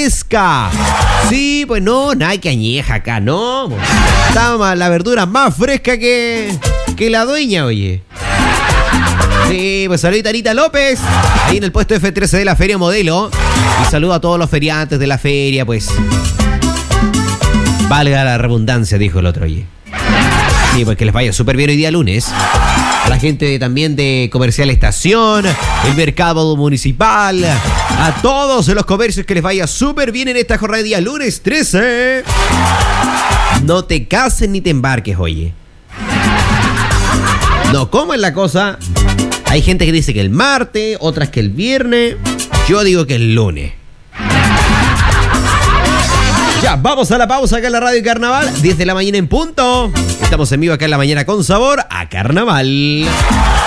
fresca. Sí, pues no, nada que añeja acá, no. Está la verdura más fresca que la dueña, oye. Sí, pues saludita Anita López, ahí en el puesto F13 de la Feria Modelo. Y saludo a todos los feriantes de la feria, pues. Valga la redundancia, dijo el otro, oye. Sí, pues que les vaya súper bien hoy día lunes. A la gente también de Comercial Estación, el mercado municipal, a todos los comercios que les vaya súper bien en esta jornada de día lunes 13. No te cases ni te embarques, oye. No, ¿cómo es la cosa? Hay gente que dice que el martes, otras que el viernes. Yo digo que el lunes. Ya, vamos a la pausa acá en la Radio Carnaval. 10 de la mañana en punto. Estamos en vivo acá en la mañana con sabor a carnaval.